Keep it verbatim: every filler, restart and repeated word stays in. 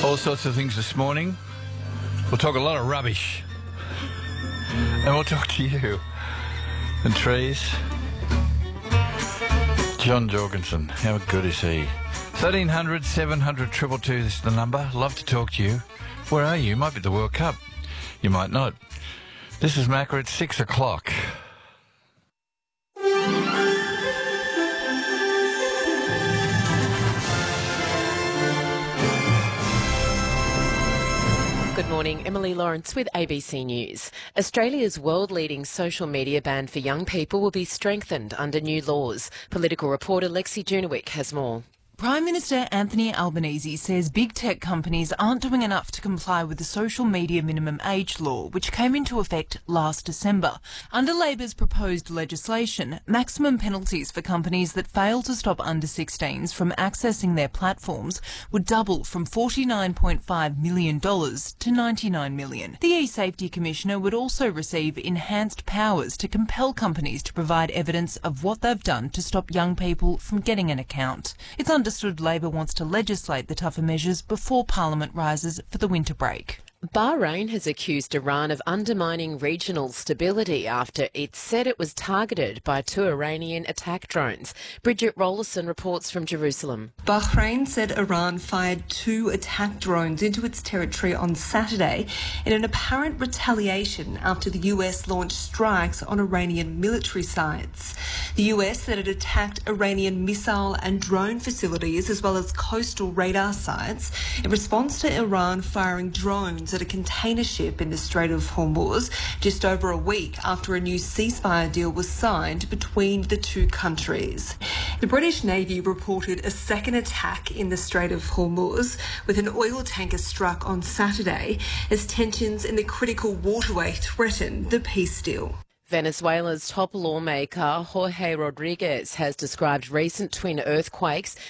All sorts of things this morning. We'll talk a lot of rubbish. And we'll talk to you. And trees. John Jorgensen, how good is he? thirteen hundred, seven hundred, two two two is the number. Love to talk to you. Where are you? Might be the World Cup. You might not. This is Macca at six o'clock. Good morning, Emily Lawrence with A B C News. Australia's world-leading social media ban for young people will be strengthened under new laws. Political reporter Lexi Junowick has more. Prime Minister Anthony Albanese says big tech companies aren't doing enough to comply with the social media minimum age law, which came into effect last December. Under Labor's proposed legislation, maximum penalties for companies that fail to stop under sixteens from accessing their platforms would double from forty-nine point five million dollars to ninety-nine million dollars. The eSafety Commissioner would also receive enhanced powers to compel companies to provide evidence of what they've done to stop young people from getting an account. It's understood Labor wants to legislate the tougher measures before Parliament rises for the winter break. Bahrain has accused Iran of undermining regional stability after it said it was targeted by two Iranian attack drones. Bridget Rollerson reports from Jerusalem. Bahrain said Iran fired two attack drones into its territory on Saturday in an apparent retaliation after the U S launched strikes on Iranian military sites. The U S said it attacked Iranian missile and drone facilities as well as coastal radar sites in response to Iran firing drones at a container ship in the Strait of Hormuz just over a week after a new ceasefire deal was signed between the two countries. The British Navy reported a second attack in the Strait of Hormuz with an oil tanker struck on Saturday as tensions in the critical waterway threaten the peace deal. Venezuela's top lawmaker, Jorge Rodriguez, has described recent twin earthquakes